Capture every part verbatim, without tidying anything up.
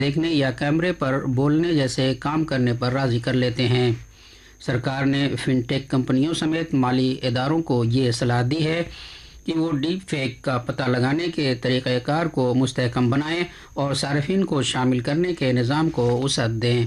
دیکھنے یا کیمرے پر بولنے جیسے کام کرنے پر راضی کر لیتے ہیں۔ سرکار نے فن ٹیک کمپنیوں سمیت مالی اداروں کو یہ صلاح دی ہے کہ وہ ڈیپ فیک کا پتہ لگانے کے طریقہ کار کو مستحکم بنائیں اور صارفین کو شامل کرنے کے نظام کو وسعت دیں۔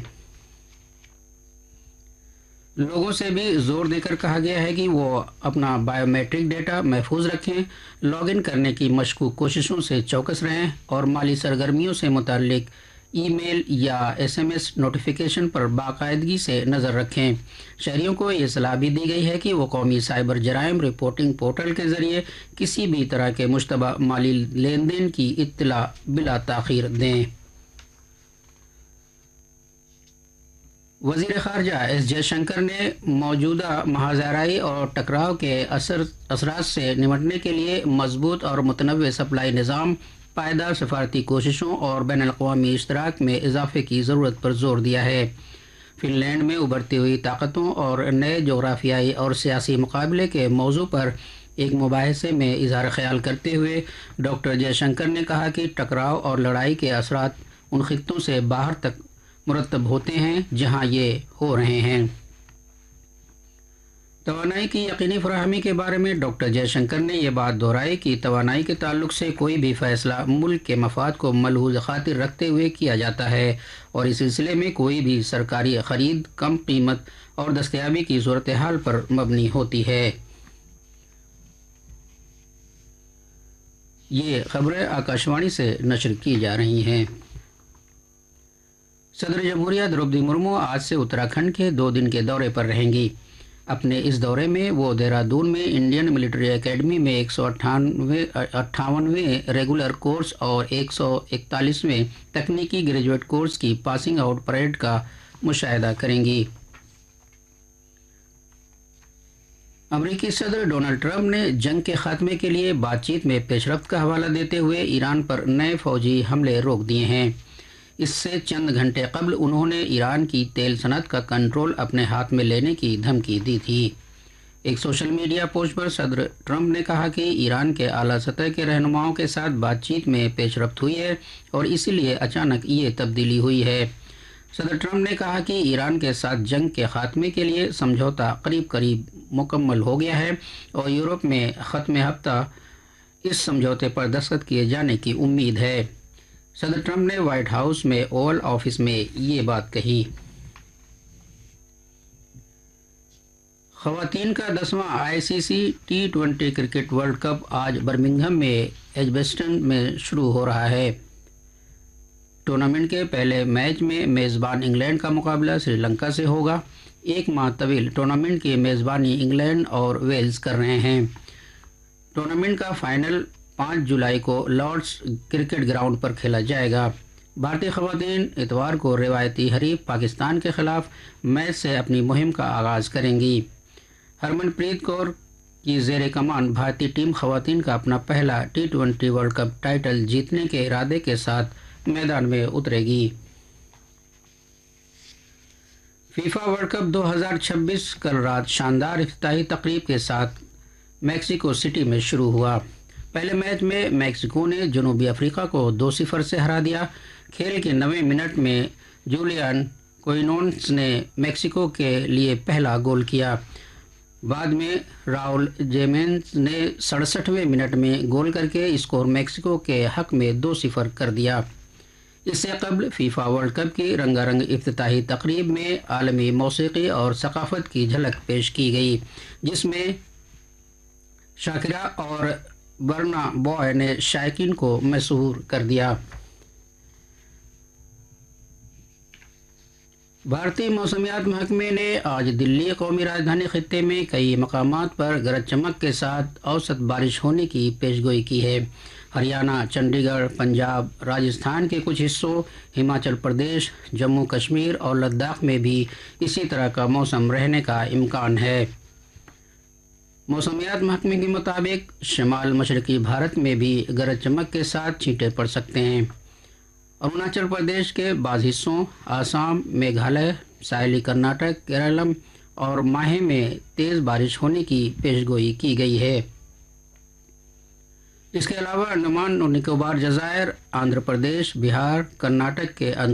لوگوں سے بھی زور دے کر کہا گیا ہے کہ وہ اپنا بائیو میٹرک ڈیٹا محفوظ رکھیں، لاگ ان کرنے کی مشکوک کوششوں سے چوکس رہیں اور مالی سرگرمیوں سے متعلق ای میل یا ایس ایم ایس نوٹیفیکیشن پر باقاعدگی سے نظر رکھیں۔ شہریوں کو یہ صلاح بھی دی گئی ہے کہ وہ قومی سائبر جرائم رپورٹنگ پورٹل کے ذریعے کسی بھی طرح کے مشتبہ مالی لین دین کی اطلاع بلا تاخیر دیں۔ وزیر خارجہ ایس جے شنکر نے موجودہ مہاجرائی اور ٹکراؤ کے اثر اثرات سے نمٹنے کے لیے مضبوط اور متنوع سپلائی نظام، پائیدار سفارتی کوششوں اور بین الاقوامی اشتراک میں اضافے کی ضرورت پر زور دیا ہے۔ فن لینڈ میں ابھرتی ہوئی طاقتوں اور نئے جغرافیائی اور سیاسی مقابلے کے موضوع پر ایک مباحثے میں اظہار خیال کرتے ہوئے ڈاکٹر جے شنکر نے کہا کہ ٹکراؤ اور لڑائی کے اثرات ان خطوں سے باہر تک مرتب ہوتے ہیں جہاں یہ ہو رہے ہیں۔ توانائی کی یقینی فراہمی کے بارے میں ڈاکٹر جے شنکر نے یہ بات دہرائی کہ توانائی کے تعلق سے کوئی بھی فیصلہ ملک کے مفاد کو ملحوظ خاطر رکھتے ہوئے کیا جاتا ہے اور اس سلسلے میں کوئی بھی سرکاری خرید کم قیمت اور دستیابی کی صورتحال پر مبنی ہوتی ہے۔ یہ خبریں آکاشوانی سے نشر کی جا رہی ہیں۔ صدر جمہوریہ دروپدی مرمو آج سے اتراکھنڈ کے دو دن کے دورے پر رہیں گی۔ اپنے اس دورے میں وہ دہرادون میں انڈین ملٹری اکیڈمی میں ایک سو اٹھانوے اٹھاونویں ریگولر کورس اور ایک سو اکتالیسویں تکنیکی گریجویٹ کورس کی پاسنگ آؤٹ پریڈ کا مشاہدہ کریں گی۔ امریکی صدر ڈونلڈ ٹرمپ نے جنگ کے خاتمے کے لیے بات چیت میں پیش رفت کا حوالہ دیتے ہوئے ایران پر نئے فوجی حملے روک دیے ہیں۔ اس سے چند گھنٹے قبل انہوں نے ایران کی تیل صنعت کا کنٹرول اپنے ہاتھ میں لینے کی دھمکی دی تھی۔ ایک سوشل میڈیا پوسٹ پر صدر ٹرمپ نے کہا کہ ایران کے اعلیٰ سطح کے رہنماؤں کے ساتھ بات چیت میں پیش رفت ہوئی ہے اور اسی لیے اچانک یہ تبدیلی ہوئی ہے۔ صدر ٹرمپ نے کہا کہ ایران کے ساتھ جنگ کے خاتمے کے لیے سمجھوتا قریب قریب مکمل ہو گیا ہے اور یورپ میں ختم ہفتہ اس سمجھوتے پر دستخط کیے جانے کی امید ہے۔ صدر ٹرمپ نے وائٹ ہاؤس میں اوول آفس میں یہ بات کہی۔ خواتین کا دسواں آئی سی C T twenty cricket world cup آج برمنگھم میں ایجبسٹن میں شروع ہو رہا ہے۔ ٹورنامنٹ کے پہلے میچ میں میزبان انگلینڈ کا مقابلہ سری لنکا سے ہوگا۔ ایک ماہ طویل ٹورنامنٹ کی میزبانی انگلینڈ اور ویلز کر رہے ہیں۔ ٹورنامنٹ کا فائنل پانچ جولائی کو لارڈس کرکٹ گراؤنڈ پر کھیلا جائے گا۔ بھارتی خواتین اتوار کو روایتی حریف پاکستان کے خلاف میچ سے اپنی مہم کا آغاز کریں گی۔ ہرمن پریت کور کی زیر کمان بھارتی ٹیم خواتین کا اپنا پہلا T twenty world cup title جیتنے کے ارادے کے ساتھ میدان میں اترے گی۔ فیفا ورلڈ کپ دو ہزار چھبیس کل رات شاندار افتتاحی تقریب کے ساتھ میکسیکو سٹی میں شروع ہوا۔ پہلے میچ میں میکسیکو نے جنوبی افریقہ کو دو صفر سے ہرا دیا۔ کھیل کے نویں منٹ میں جولین کوئنونس نے میکسیکو کے لیے پہلا گول کیا۔ بعد میں راؤل جیمینز نے سڑسٹھویں منٹ میں گول کر کے اسکور میکسیکو کے حق میں دو صفر کر دیا۔ اس سے قبل فیفا ورلڈ کپ کی رنگا رنگ افتتاحی تقریب میں عالمی موسیقی اور ثقافت کی جھلک پیش کی گئی، جس میں شاکرا اور برنا بوائے نے شائقین کو مسحور کر دیا۔ بھارتی موسمیات محکمے نے آج دلی قومی راجدھانی خطے میں کئی مقامات پر گرج چمک کے ساتھ اوسط بارش ہونے کی پیشگوئی کی ہے۔ ہریانہ، چنڈی گڑھ، پنجاب، راجستھان کے کچھ حصوں، ہماچل پردیش، جموں کشمیر اور لداخ میں بھی اسی طرح کا موسم رہنے کا امکان ہے۔ موسمیات محکمے کے مطابق شمال مشرقی بھارت میں بھی گرج چمک کے ساتھ چھینٹیں پڑ سکتے ہیں۔ اروناچل پردیش کے بعض حصوں، آسام، میگھالیہ، ساحلی کرناٹک، کیرالم اور ماہے میں تیز بارش ہونے کی پیشگوئی کی گئی ہے۔ इसके अलावा अंडमान और निकोबार जजायर, आंध्र प्रदेश, बिहार, कर्नाटक के